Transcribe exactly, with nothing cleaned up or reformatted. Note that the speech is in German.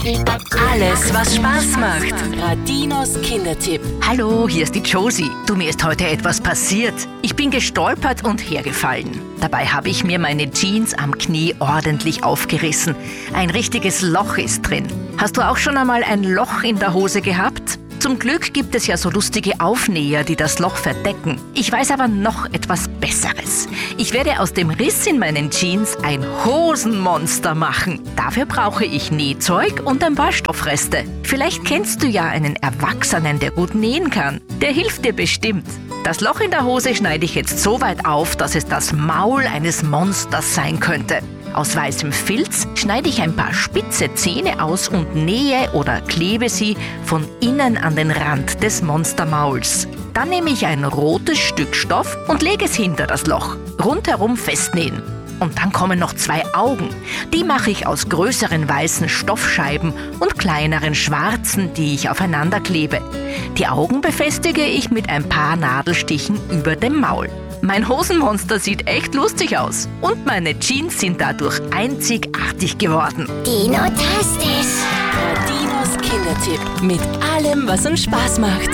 Alles, was Spaß macht. Radinos Kindertipp. Hallo, hier ist die Josie. Du, mir ist heute etwas passiert. Ich bin gestolpert und hergefallen. Dabei habe ich mir meine Jeans am Knie ordentlich aufgerissen. Ein richtiges Loch ist drin. Hast du auch schon einmal ein Loch in der Hose gehabt? Zum Glück gibt es ja so lustige Aufnäher, die das Loch verdecken. Ich weiß aber noch etwas Besseres. Ich werde aus dem Riss in meinen Jeans ein Hosenmonster machen. Dafür brauche ich Nähzeug und ein paar Stoffreste. Vielleicht kennst du ja einen Erwachsenen, der gut nähen kann. Der hilft dir bestimmt. Das Loch in der Hose schneide ich jetzt so weit auf, dass es das Maul eines Monsters sein könnte. Aus weißem Filz schneide ich ein paar spitze Zähne aus und nähe oder klebe sie von innen an den Rand des Monstermauls. Dann nehme ich ein rotes Stück Stoff und lege es hinter das Loch. Rundherum festnähen. Und dann kommen noch zwei Augen. Die mache ich aus größeren weißen Stoffscheiben und kleineren schwarzen, die ich aufeinander klebe. Die Augen befestige ich mit ein paar Nadelstichen über dem Maul. Mein Hosenmonster sieht echt lustig aus. Und meine Jeans sind dadurch einzigartig geworden. Dino-tastisch. Radinos Kindertipp. Mit allem, was uns Spaß macht.